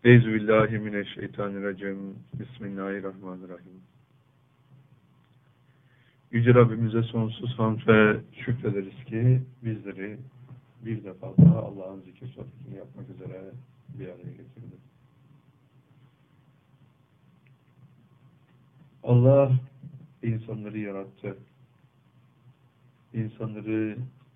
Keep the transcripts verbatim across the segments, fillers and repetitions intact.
Euzubillahimineşşeytanirracim. Bismillahirrahmanirrahim. Yüce Rabbimize sonsuz hamd ve şükrederiz ki bizleri bir defa daha Allah'ın zikir sohbetini yapmak üzere bir araya getirdi. Allah insanları yarattı. İnsanları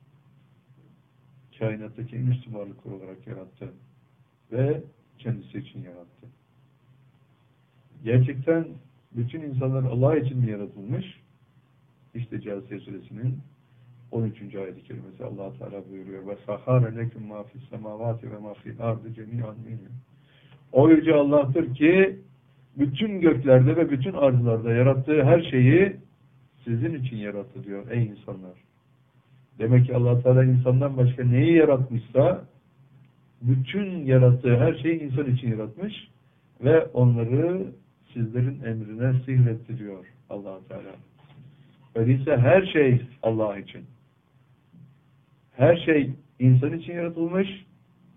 kainattaki en üstün varlıklar olarak yarattı. Ve kendisi için yarattı. Gerçekten bütün insanlar Allah için mi yaratılmış? İşte Câsiye Suresinin on üçüncü ayet-i kerimesi Allah Teala buyuruyor. Ve sahâre leküm mâ fis semâvâti ve mâ fil ardı cemî'an minhu. O yüce Allah'tır ki bütün göklerde ve bütün arzlarda yarattığı her şeyi sizin için yarattı diyor ey insanlar. Demek ki Allah Teala insandan başka neyi yaratmışsa bütün yarattığı her şeyi insan için yaratmış ve onları sizlerin emrine sihretti diyor Allah Teala. Öyleyse her şey Allah için. Her şey insan için yaratılmış.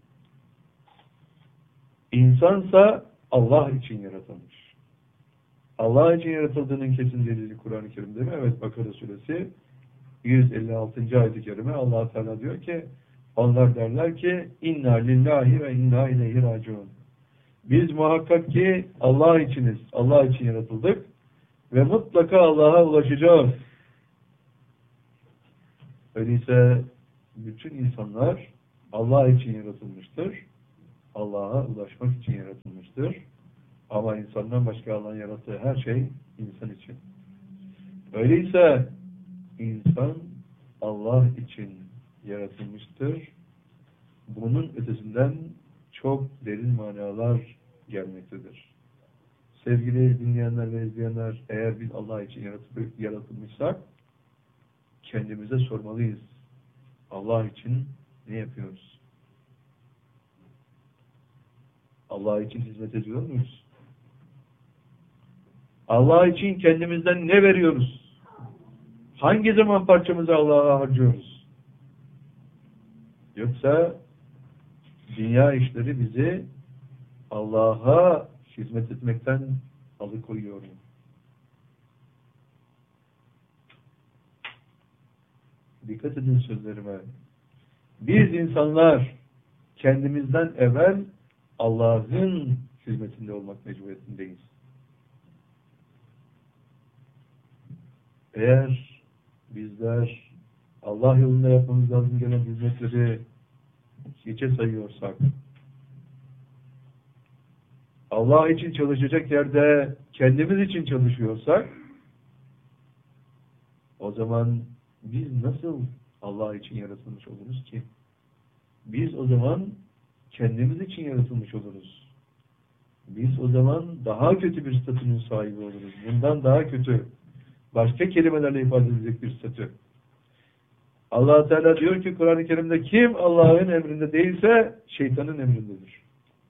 İnsansa Allah için yaratılmış. Allah için yaratıldığının kesin delili Kur'an-ı Kerim'de mi? Evet, Bakara Suresi yüz elli altıncı ayet-i kerime Allah Teala diyor ki onlar derler ki inna lillahi ve inna ileyhi raciun. Biz muhakkak ki Allah içiniz. Allah için yaratıldık ve mutlaka Allah'a ulaşacağız. Öyleyse bütün insanlar Allah için yaratılmıştır. Allah'a ulaşmak için yaratılmıştır. Ama insandan başka Allah'ın yarattığı her şey insan için. Öyleyse insan Allah için yaratılmıştır. Bunun ötesinden çok derin manalar gelmektedir. Sevgili dinleyenler ve izleyenler, eğer biz Allah için yaratılmışsak kendimize sormalıyız. Allah için ne yapıyoruz? Allah için hizmet ediyor muyuz? Allah için kendimizden ne veriyoruz? Hangi zaman parçamızı Allah'a harcıyoruz? Yoksa dünya işleri bizi Allah'a hizmet etmekten alıkoyuyor mu? Dikkat edin sözlerime. Biz insanlar kendimizden evvel Allah'ın hizmetinde olmak mecburiyetindeyiz. Eğer bizler Allah yolunda yapmamız lazım gelen hizmetleri hiçe sayıyorsak, Allah için çalışacak yerde kendimiz için çalışıyorsak, o zaman biz nasıl Allah için yaratılmış oluruz ki? Biz o zaman kendimiz için yaratılmış oluruz. Biz o zaman daha kötü bir statünün sahibi oluruz. Bundan daha kötü, başka kelimelerle ifade edilecek bir statü. Allah Teala diyor ki Kur'an-ı Kerim'de kim Allah'ın emrinde değilse şeytanın emrindedir.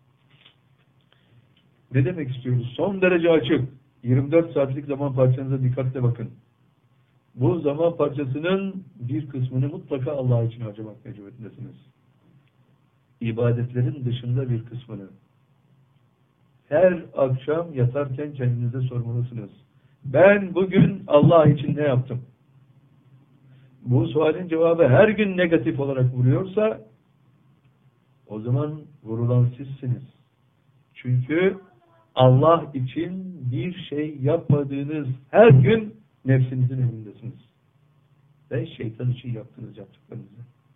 Ne demek istiyoruz? Son derece açık. yirmi dört saatlik zaman parçanıza dikkatle bakın. Bu zaman parçasının bir kısmını mutlaka Allah için harcamak mecburiyetindesiniz. İbadetlerin dışında bir kısmını. Her akşam yatarken kendinize sormalısınız. Ben bugün Allah için ne yaptım? Bu sualin cevabı her gün negatif olarak vuruyorsa o zaman vurulan sizsiniz. Çünkü Allah için bir şey yapmadığınız her gün nefsinizin emrindesiniz. Ve şeytan için yaptığınız yaptıklarınızı.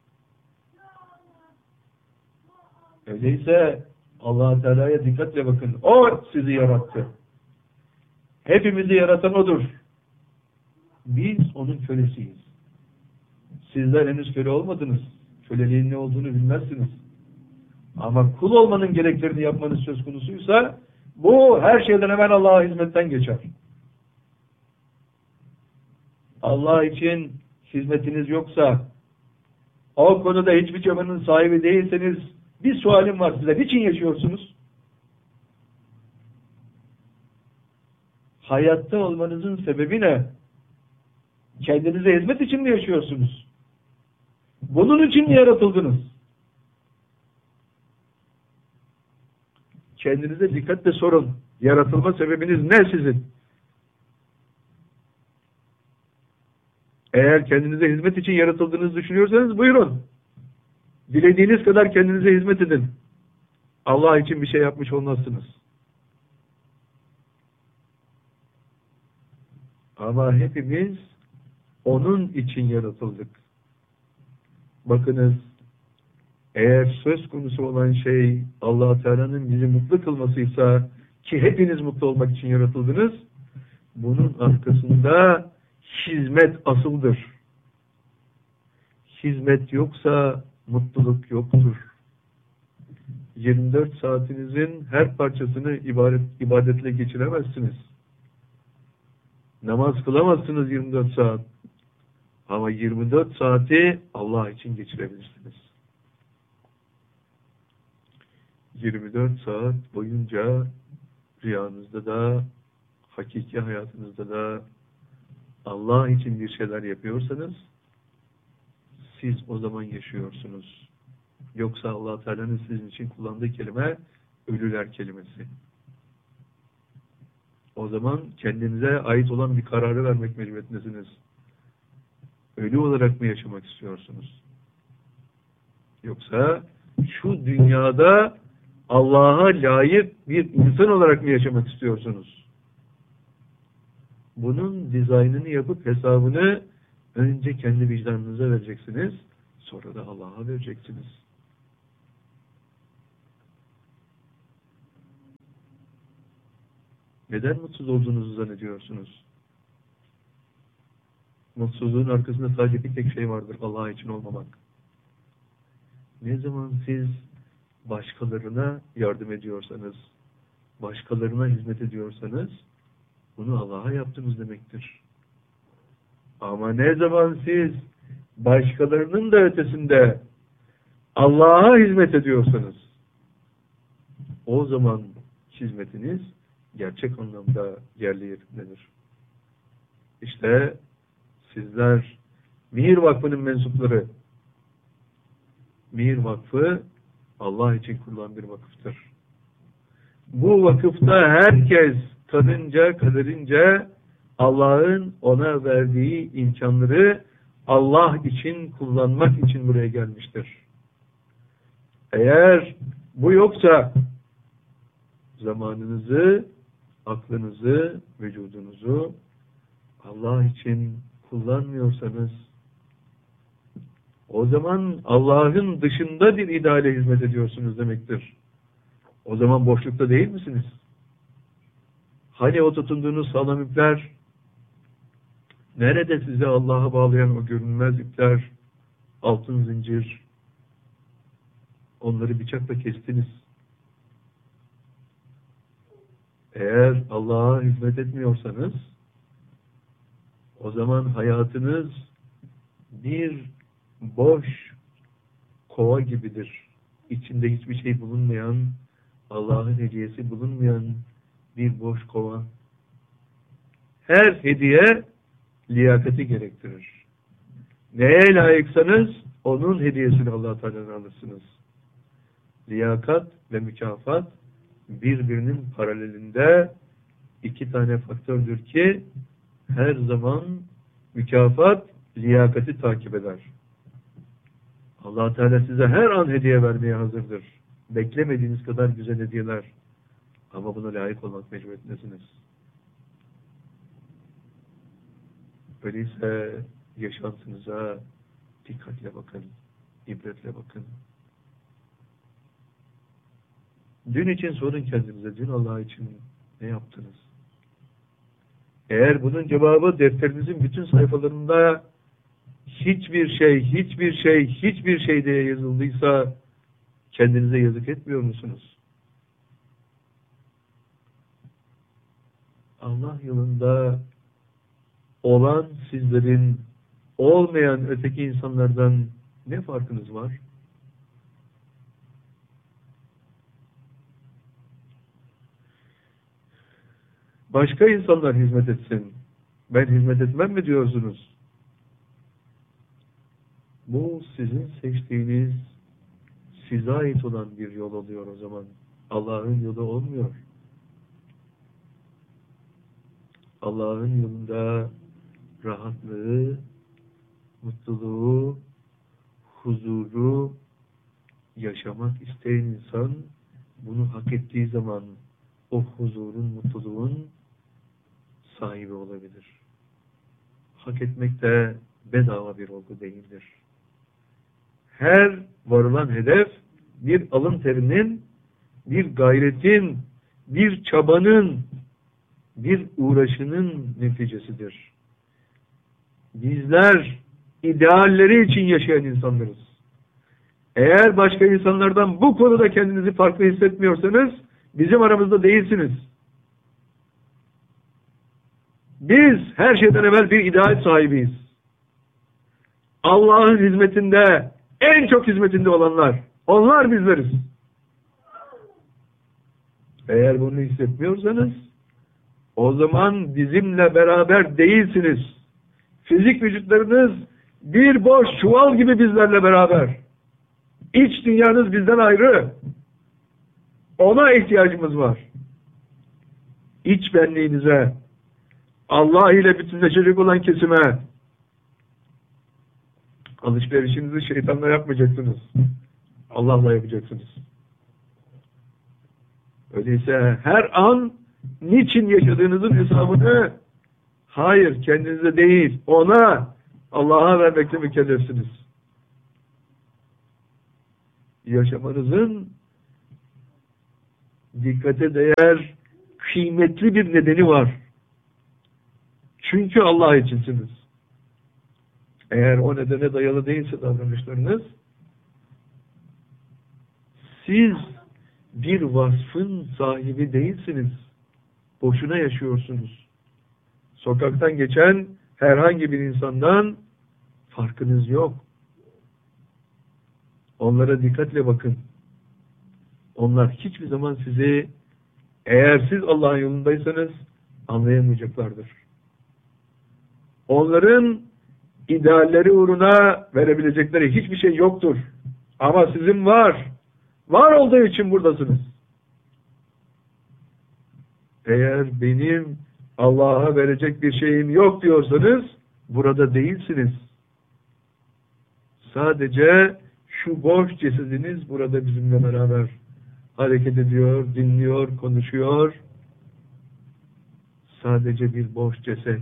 Öyleyse Allah Teala'ya dikkatle bakın. O sizi yarattı. Hepimizi yaratan O'dur. Biz O'nun kölesiyiz. Sizler henüz köle olmadınız. Köleliğin ne olduğunu bilmezsiniz. Ama kul olmanın gereklerini yapmanız söz konusuysa bu her şeyden evvel Allah'a hizmetten geçer. Allah için hizmetiniz yoksa, o konuda hiçbir çabanın sahibi değilseniz bir sualim var size. Niçin yaşıyorsunuz? Hayatta olmanızın sebebi ne? Kendinize hizmet için mi yaşıyorsunuz? Bunun için mi yaratıldınız? kendinize dikkatle sorun. Yaratılma sebebiniz ne sizin? Eğer kendinize hizmet için yaratıldığınızı düşünüyorsanız buyurun. Dilediğiniz kadar kendinize hizmet edin. Allah için bir şey yapmış olmazsınız. Ama hepimiz onun için yaratıldık. Bakınız, eğer söz konusu olan şey Allah Teala'nın bizi mutlu kılmasıysa, ki hepiniz mutlu olmak için yaratıldınız, bunun arkasında hizmet asıldır. Hizmet yoksa mutluluk yoktur. yirmi dört saatinizin her parçasını ibadet, ibadetle geçiremezsiniz. Namaz kılamazsınız yirmi dört saat. Ama yirmi dört saati Allah için geçirebilirsiniz. yirmi dört saat boyunca rüyanızda da, hakiki hayatınızda da Allah için bir şeyler yapıyorsanız, siz o zaman yaşıyorsunuz. Yoksa Allah Teala'nın sizin için kullandığı kelime ölüler kelimesi. O zaman kendinize ait olan bir kararı vermek mecburiyetindesiniz. Ölü olarak mı yaşamak istiyorsunuz? Yoksa şu dünyada Allah'a layık bir insan olarak mı yaşamak istiyorsunuz? Bunun dizaynını yapıp hesabını önce kendi vicdanınıza vereceksiniz, sonra da Allah'a vereceksiniz. Neden mutsuz olduğunuzu zannediyorsunuz? Mutsuzluğun arkasında sadece bir tek şey vardır: Allah için olmamak. Ne zaman siz başkalarına yardım ediyorsanız, başkalarına hizmet ediyorsanız, bunu Allah'a yaptınız demektir. Ama ne zaman siz başkalarının da ötesinde Allah'a hizmet ediyorsanız, o zaman hizmetiniz gerçek anlamda yerli yerindedir. İşte sizler Mihir Vakfı'nın mensupları. Mihir Vakfı Allah için kurulan bir vakıftır. Bu vakıfta herkes kadınca kaderince Allah'ın ona verdiği imkanları Allah için kullanmak için buraya gelmiştir. Eğer bu yoksa zamanınızı, aklınızı, vücudunuzu Allah için kullanmıyorsanız, o zaman Allah'ın dışında bir ideale hizmet ediyorsunuz demektir. O zaman boşlukta değil misiniz? Hani o tutunduğunuz sağlam ipler? Nerede sizi Allah'a bağlayan o görünmez ipler, altın zincir? Onları bıçakla kestiniz. Eğer Allah'a hizmet etmiyorsanız, o zaman hayatınız bir boş kova gibidir. İçinde hiçbir şey bulunmayan, Allah'ın hediyesi bulunmayan bir boş kova. Her hediye liyakati gerektirir. Neye layıksanız onun hediyesini Allah Teala'dan alırsınız. Liyakat ve mükafat birbirinin paralelinde iki tane faktördür ki her zaman mükafat liyakati takip eder. Allah Teala size her an hediye vermeye hazırdır. Beklemediğiniz kadar güzel hediyeler. Ama buna layık olmak mecburiyetindesiniz. Öyleyse yaşantınıza dikkatle bakın, ibretle bakın. Dün için sorun kendinize, dün Allah için ne yaptınız? Eğer bunun cevabı defterinizin bütün sayfalarında hiçbir şey, hiçbir şey, hiçbir şey diye yazıldıysa kendinize yazık etmiyor musunuz? Allah yolunda olan sizlerin olmayan öteki insanlardan ne farkınız var? Başka insanlar hizmet etsin, ben hizmet etmem mi diyorsunuz? Bu sizin seçtiğiniz, size ait olan bir yol oluyor o zaman. Allah'ın yolu olmuyor. Allah'ın yolunda rahatlığı, mutluluğu, huzuru yaşamak isteyen insan bunu hak ettiği zaman o huzurun, mutluluğun sahibi olabilir. Hak etmek de bedava bir olgu değildir. Her varılan hedef bir alın terinin, bir gayretin, bir çabanın, bir uğraşının neticesidir. Bizler idealleri için yaşayan insanlarız. Eğer başka insanlardan bu konuda kendinizi farklı hissetmiyorsanız bizim aramızda değilsiniz. Biz her şeyden evvel bir ideal sahibiyiz. Allah'ın hizmetinde, en çok hizmetinde olanlar, onlar bizleriz. Eğer bunu hissetmiyorsanız o zaman bizimle beraber değilsiniz. Fizik vücutlarınız bir boş çuval gibi bizlerle beraber. İç dünyanız bizden ayrı. Ona ihtiyacımız var. İç benliğinize, Allah ile bütünleşecek olan kesime, alışverişinizi şeytanla yapmayacaksınız. Allah'la yapacaksınız. Öyleyse her an niçin yaşadığınızın hesabını hayır kendinize değil ona, Allah'a vermekle mükellefsiniz. Yaşamanızın dikkate değer kıymetli bir nedeni var. Çünkü Allah içinsiniz. Eğer o nedene dayalı değilse davranışlarınız, siz bir vasfın sahibi değilsiniz. Boşuna yaşıyorsunuz. Sokaktan geçen herhangi bir insandan farkınız yok. Onlara dikkatle bakın. Onlar hiçbir zaman sizi, eğer siz Allah'ın yolundaysanız, anlayamayacaklardır. Onların idealleri uğruna verebilecekleri hiçbir şey yoktur. Ama sizin var. Var olduğu için buradasınız. Eğer benim Allah'a verecek bir şeyim yok diyorsanız, burada değilsiniz. Sadece şu boş cesediniz burada bizimle beraber hareket ediyor, dinliyor, konuşuyor. Sadece bir boş ceset.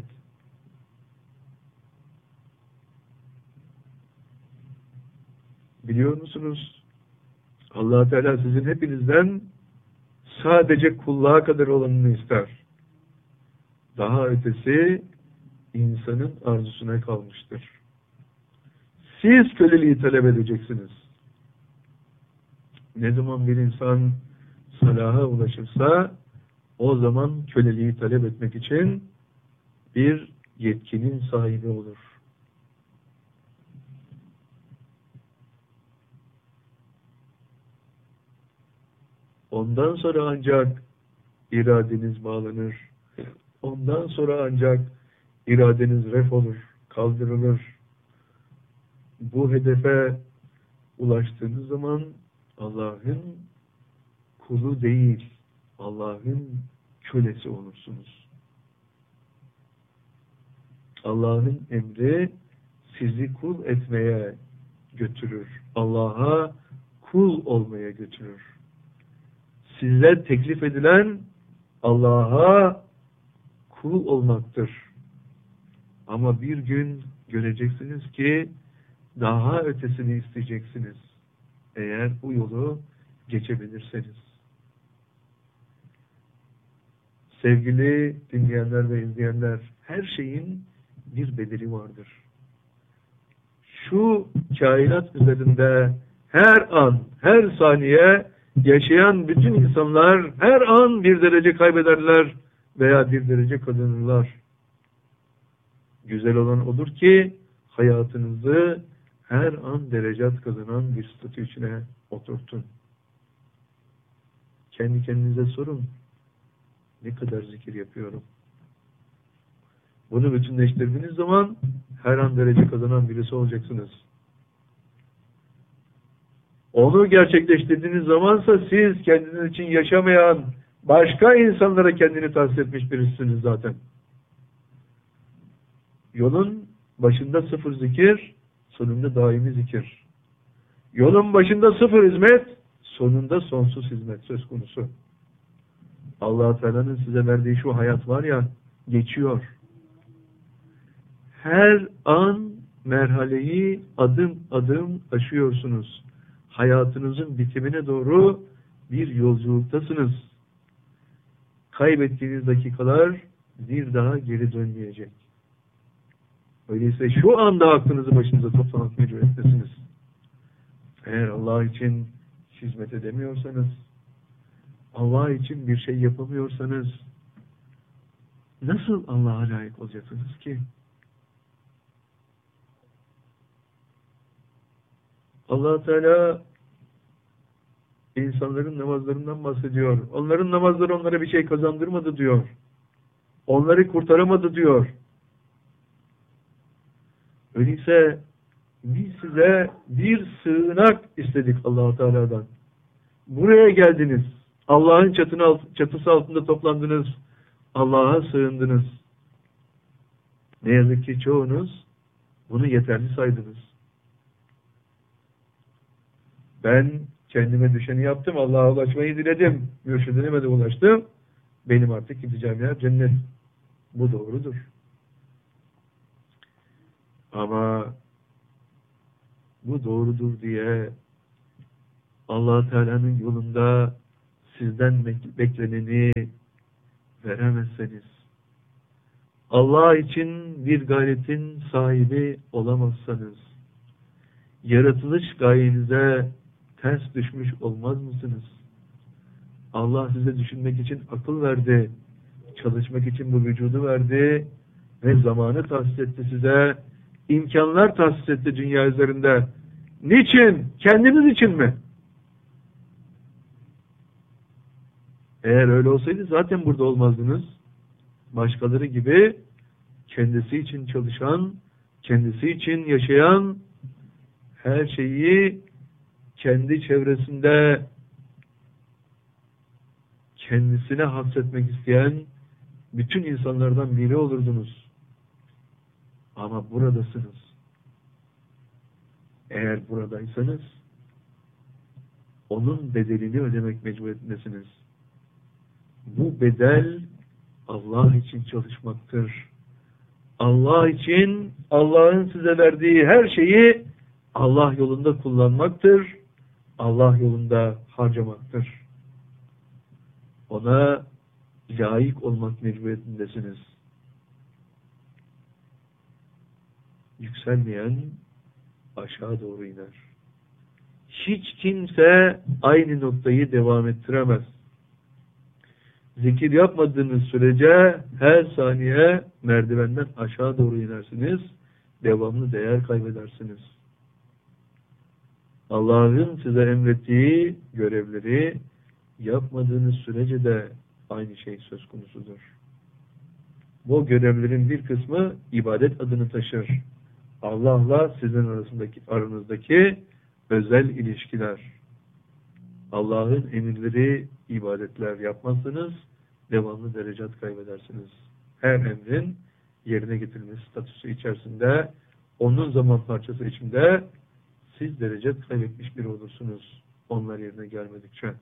Biliyor musunuz? Allah Teala sizin hepinizden sadece kulluğa kadar olanını ister. Daha ötesi insanın arzusuna kalmıştır. Siz köleliği talep edeceksiniz. Ne zaman bir insan salaha ulaşırsa o zaman köleliği talep etmek için bir yetkinin sahibi olur. Ondan sonra ancak iradeniz bağlanır. Ondan sonra ancak iradeniz ref olur, kaldırılır. Bu hedefe ulaştığınız zaman Allah'ın kulu değil, Allah'ın kölesi olursunuz. Allah'ın emri sizi kul etmeye götürür. Allah'a kul olmaya götürür. Size teklif edilen Allah'a kul olmaktır. Ama bir gün göreceksiniz ki daha ötesini isteyeceksiniz. Eğer bu yolu geçebilirseniz. Sevgili dinleyenler ve izleyenler, her şeyin bir bedeli vardır. Şu kainat üzerinde her an, her saniye yaşayan bütün insanlar her an bir derece kaybederler veya bir derece kazanırlar. Güzel olan odur ki hayatınızı her an derecat kazanan bir statü içine oturtun. Kendi kendinize sorun. Ne kadar zikir yapıyorum? Bunu bütünleştirdiğiniz zaman her an derece kazanan birisi olacaksınız. Onu gerçekleştirdiğiniz zamansa siz kendiniz için yaşamayan başka insanlara kendini tahsis etmiş birisiniz zaten. Yolun başında sıfır zikir, sonunda daimi zikir. Yolun başında sıfır hizmet, sonunda sonsuz hizmet söz konusu. Allah-u Teala'nın size verdiği şu hayat var ya, geçiyor. Her an merhaleyi adım adım aşıyorsunuz. Hayatınızın bitimine doğru bir yolculuktasınız. Kaybettiğiniz dakikalar bir daha geri dönmeyecek. Öyleyse şu anda aklınızı başınıza toplamak mecburiyetindesiniz. Eğer Allah için hizmet edemiyorsanız, Allah için bir şey yapamıyorsanız, nasıl Allah'a layık olacaksınız ki? Allah Teala insanların namazlarından bahsediyor. Onların namazları onlara bir şey kazandırmadı diyor. Onları kurtaramadı diyor. Öyleyse biz size bir sığınak istedik Allah Teala'dan. Buraya geldiniz. Allah'ın çatısı altında toplandınız. Allah'a sığındınız. Ne yazık ki çoğunuz bunu yeterli saydınız. Ben kendime düşeni yaptım. Allah'a ulaşmayı diledim. Mürşidime de ulaştım. Benim artık gideceğim yer cennet. Bu doğrudur. Ama bu doğrudur diye Allah Teala'nın yolunda sizden bekleneni veremezseniz, Allah için bir gayretin sahibi olamazsanız, yaratılış gayenize ters düşmüş olmaz mısınız? Allah size düşünmek için akıl verdi, çalışmak için bu vücudu verdi ve zamanı tahsis etti size, imkanlar tahsis etti dünya üzerinde. Niçin? Kendiniz için mi? Eğer öyle olsaydı zaten burada olmazdınız. Başkaları gibi kendisi için çalışan, kendisi için yaşayan, her şeyi kendi çevresinde kendisine hapsetmek isteyen bütün insanlardan biri olurdunuz. Ama buradasınız. Eğer buradaysanız onun bedelini ödemek mecburiyetindesiniz. Bu bedel Allah için çalışmaktır. Allah için Allah'ın size verdiği her şeyi Allah yolunda kullanmaktır. Allah yolunda harcamaktır. Ona layık olmak mecburiyetindesiniz. Yükselmeyen aşağı doğru iner. Hiç kimse aynı noktayı devam ettiremez. Zikir yapmadığınız sürece her saniye merdivenden aşağı doğru inersiniz. Devamlı değer kaybedersiniz. Allah'ın size emrettiği görevleri yapmadığınız sürece de aynı şey söz konusudur. Bu görevlerin bir kısmı ibadet adını taşır. Allah'la sizin arasındaki, aranızdaki özel ilişkiler. Allah'ın emirleri, ibadetler yapmazsanız devamlı derecat kaybedersiniz. Her emrin yerine getirilmesi statüsü içerisinde, onun zaman parçası içinde siz derecat kaybetmiş biri olursunuz. Onlar yerine gelmedikçe.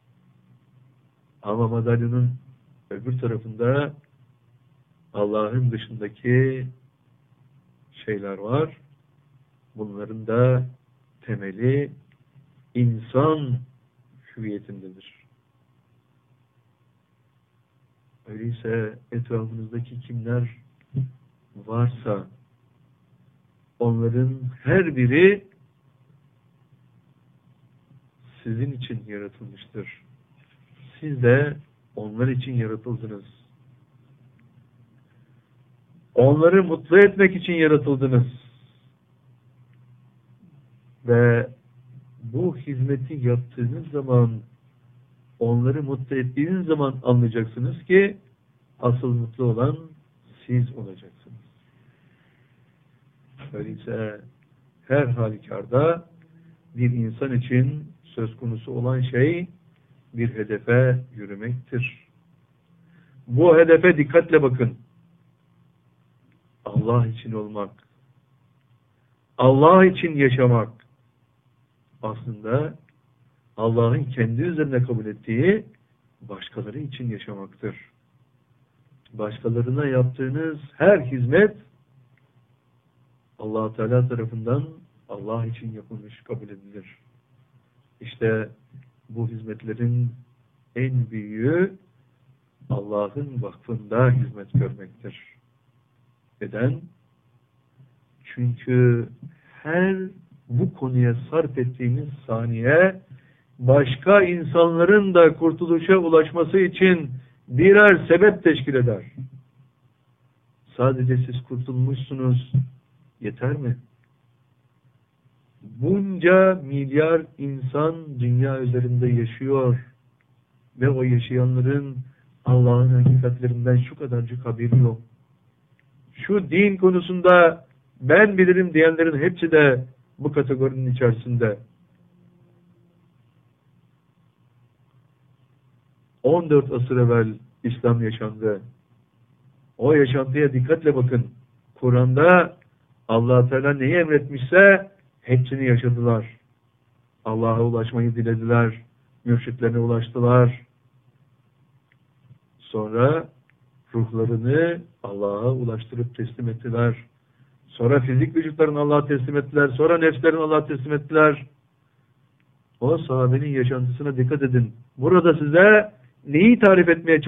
Ama madalyonun öbür tarafında Allah'ın dışındaki şeyler var. Bunların da temeli insan hüviyetindedir. Öyleyse etrafınızdaki kimler varsa onların her biri sizin için yaratılmıştır. Siz de onlar için yaratıldınız. Onları mutlu etmek için yaratıldınız. Ve bu hizmeti yaptığınız zaman, onları mutlu ettiğiniz zaman anlayacaksınız ki asıl mutlu olan siz olacaksınız. Öyleyse her halükarda bir insan için söz konusu olan şey bir hedefe yürümektir. Bu hedefe dikkatle bakın. Allah için olmak, Allah için yaşamak aslında Allah'ın kendi üzerine kabul ettiği başkaları için yaşamaktır. Başkalarına yaptığınız her hizmet Allah Teala tarafından Allah için yapılmış kabul edilir. İşte bu hizmetlerin en büyüğü Allah'ın vakfında hizmet görmektir. Neden? Çünkü her bu konuya sarf ettiğimiz saniye başka insanların da kurtuluşa ulaşması için birer sebep teşkil eder. Sadece siz kurtulmuşsunuz, yeter mi? Bunca milyar insan dünya üzerinde yaşıyor ve o yaşayanların Allah'ın hakikatlerinden şu kadarcık haberi yok. Şu din konusunda ben bilirim diyenlerin hepsi de bu kategorinin içerisinde. on dört asır evvel İslam yaşandı. O yaşantıya dikkatle bakın. Kur'an'da Allah Teala neyi emretmişse hepsini yaşadılar. Allah'a ulaşmayı dilediler. Mürşitlerine ulaştılar. Sonra ruhlarını Allah'a ulaştırıp teslim ettiler. Sonra fizik vücutlarını Allah'a teslim ettiler. Sonra nefslerini Allah'a teslim ettiler. O sahabenin yaşantısına dikkat edin. Burada size neyi tarif etmeye çalışıyorlar?